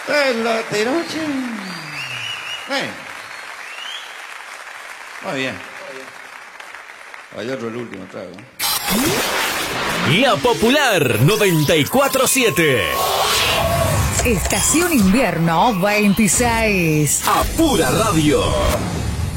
La tiroche. Muy bien. Hay otro, el último trago. La Popular 94.7. Estación Invierno 26. A pura radio.